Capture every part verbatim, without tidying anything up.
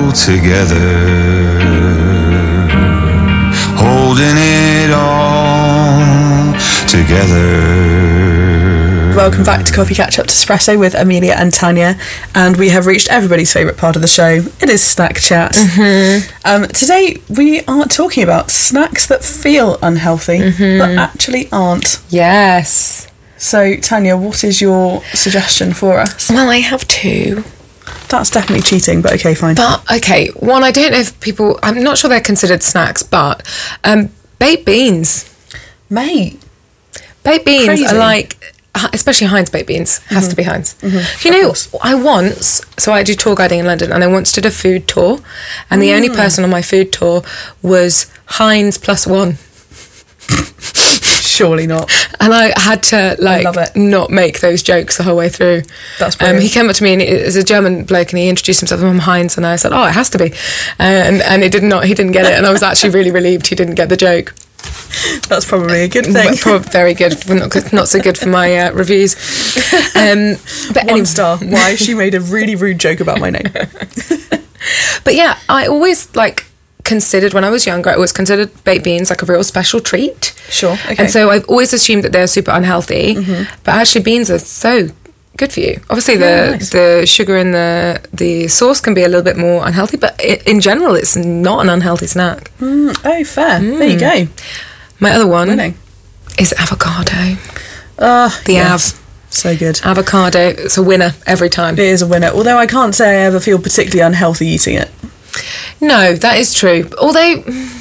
all together, holding it all together. Welcome back to Coffee Catch Up to Espresso with Amelia and Tanya, and we have reached everybody's favourite part of the show. It is snack chat. Mm-hmm. Um, today we are talking about snacks that feel unhealthy Mm-hmm. but actually aren't. Yes. So Tanya, what is your suggestion for us? Well, I have two. That's definitely cheating, but okay, fine. But, okay, one, I don't know if people... I'm not sure they're considered snacks, but um, baked beans. Mate. Baked beans Crazy. are like... Especially Heinz baked beans. Has Mm-hmm. to be Heinz. Mm-hmm. Do you know, I once... So I do tour guiding in London, and I once did a food tour, and the Mm. only person on my food tour was Heinz plus one. Surely not. And I had to, like, love it. not make those jokes the whole way through. That's Um, brilliant. he came up to me, and it was a German bloke, and he introduced himself as Heinz, and I said, oh, it has to be. Uh, and and it did not, he didn't get it, and I was actually really relieved he didn't get the joke. That's probably a good thing. But probably very good, but not, good- not so good for my uh, reviews. Um, but One anyway, star. Why? She made a really rude joke about my name. but yeah, I always, like, considered, when I was younger, I always considered baked beans like a real special treat. Sure, okay. And so I've always assumed that they're super unhealthy, but actually beans are so good for you. Obviously, the Yeah, nice. the sugar in the the sauce can be a little bit more unhealthy, but i in general, it's not an unhealthy snack. Mm, oh, fair. There you go. My other one Winning. is avocado. Uh, The yeah. av So good. avocado. It's a winner every time. It is a winner. Although I can't say I ever feel particularly unhealthy eating it. No, that is true. Although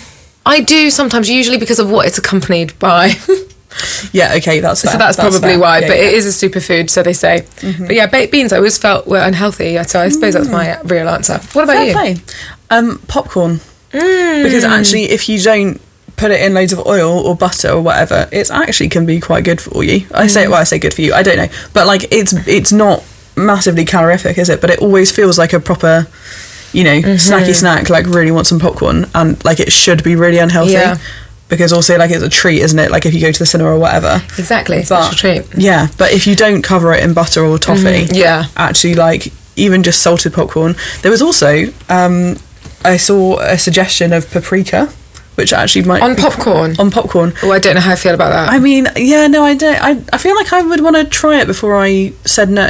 I do sometimes, usually because of what it's accompanied by. Yeah, okay, that's fair. So that's, probably fair. why, Yeah, but yeah. it is a superfood, so they say. But yeah, baked beans I always felt were unhealthy, so I suppose that's my real answer. What about Fair you? play. Um, popcorn. Mm. Because actually, if you don't put it in loads of oil or butter or whatever, it actually can be quite good for you. I say, well, I say good for you. I don't know, but like, it's it's not massively calorific, is it? But it always feels like a proper, you know, snacky snack. Like, really want some popcorn, and like, it should be really unhealthy. Yeah. Because also, like, it's a treat, isn't it? Like, if you go to the cinema or whatever. Exactly, But- special treat. Yeah, but if you don't cover it in butter or toffee, Yeah. actually, like, even just salted popcorn. There was also, um, I saw a suggestion of paprika, which actually might On be- popcorn? on popcorn. Oh, I don't know how I feel about that. I mean, yeah, no, I don't. I, I feel like I would want to try it before I said no.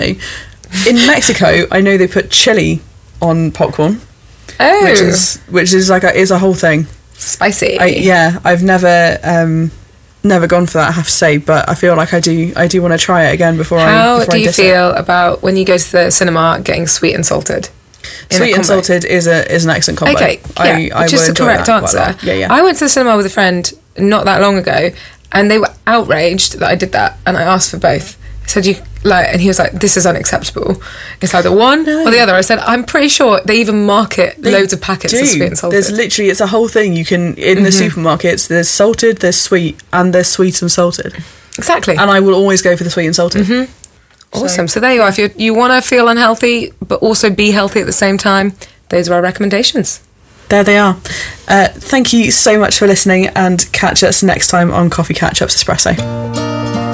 In Mexico, I know they put chili on popcorn, oh, which is which is like a, is a whole thing. spicy. I, yeah, I've never um, never gone for that, I have to say, but I feel like I do. I do want to try it again before I. How before do I you diss it. feel about when you go to the cinema getting sweet and salted? in a Sweet and combo? salted is a is an excellent combo. Okay, yeah, I, I which will is the enjoy correct that quite a answer. lot. Yeah, yeah. I went to the cinema with a friend not that long ago, and they were outraged that I did that, and I asked for both. I said, you like, and he was like, "This is unacceptable. It's either one or the other." I said, "I'm pretty sure they even market They loads of packets do. of sweet and salted." There's literally, it's a whole thing. You can in the supermarkets. There's salted, there's sweet, and there's sweet and salted. exactly. And I will always go for the sweet and salted. Awesome. So there you are. If you you want to feel unhealthy but also be healthy at the same time, those are our recommendations. There they are. Uh, thank you so much for listening, and catch us next time on Coffee Catch Ups Espresso.